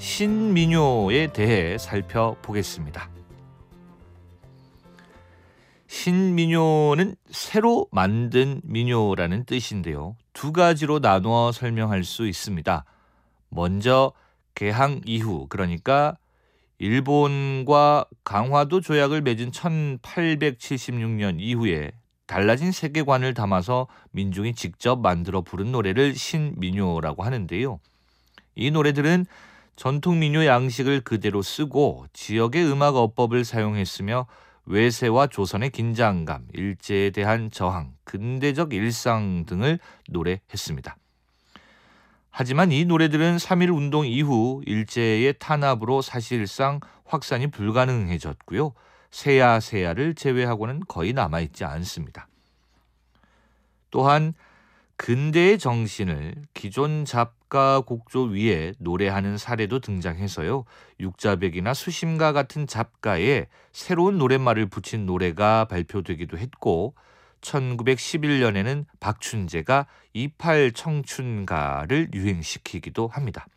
신민요에 대해 살펴보겠습니다. 신민요는 새로 만든 민요라는 뜻인데요. 두 가지로 나누어 설명할 수 있습니다. 먼저 개항 이후, 그러니까 일본과 강화도 조약을 맺은 1876년 이후에 달라진 세계관을 담아서 민중이 직접 만들어 부른 노래를 신민요라고 하는데요. 이 노래들은 전통 민요 양식을 그대로 쓰고 지역의 음악 어법을 사용했으며 외세와 조선의 긴장감, 일제에 대한 저항, 근대적 일상 등을 노래했습니다. 하지만 이 노래들은 3.1 운동 이후 일제의 탄압으로 사실상 확산이 불가능해졌고요. 세야를 제외하고는 거의 남아있지 않습니다. 또한 근대의 정신을 기존 잡가 곡조 위에 노래하는 사례도 등장해서요. 육자백이나 수심가 같은 잡가에 새로운 노랫말을 붙인 노래가 발표되기도 했고 1911년에는 박춘재가 28 청춘가를 유행시키기도 합니다.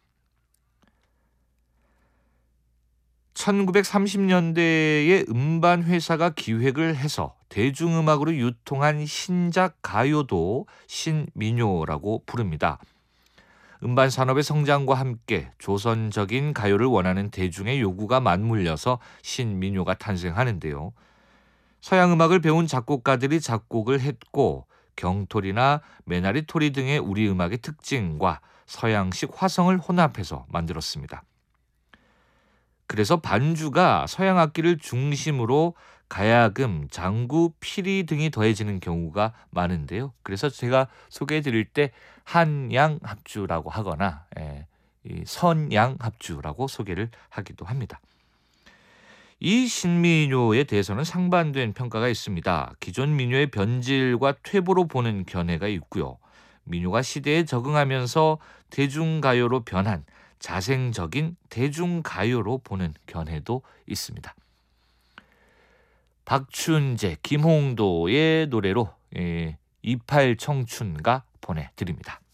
1930년대에 음반 회사가 기획을 해서 대중음악으로 유통한 신작 가요도 신민요라고 부릅니다. 음반 산업의 성장과 함께 조선적인 가요를 원하는 대중의 요구가 맞물려서 신민요가 탄생하는데요. 서양 음악을 배운 작곡가들이 작곡을 했고 경토리나 메나리토리 등의 우리 음악의 특징과 서양식 화성을 혼합해서 만들었습니다. 그래서 반주가 서양 악기를 중심으로 가야금, 장구, 피리 등이 더해지는 경우가 많은데요. 그래서 제가 소개해드릴 때 한양합주라고 하거나 이 선양합주라고 소개를 하기도 합니다. 이 신민요에 대해서는 상반된 평가가 있습니다. 기존 민요의 변질과 퇴보로 보는 견해가 있고요. 민요가 시대에 적응하면서 대중가요로 변한 자생적인 대중가요로 보는 견해도 있습니다. 박춘재, 김홍도의 노래로 28 청춘가 보내드립니다.